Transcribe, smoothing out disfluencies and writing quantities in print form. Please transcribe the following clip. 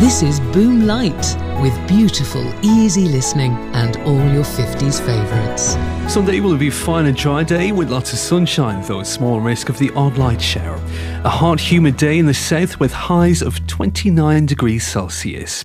This is Boom Light, with beautiful, easy listening and all your 50s favourites. Sunday will be a fine and dry day with lots of sunshine, though a small risk of the odd light shower. A hot, humid day in the south with highs of 29 degrees Celsius.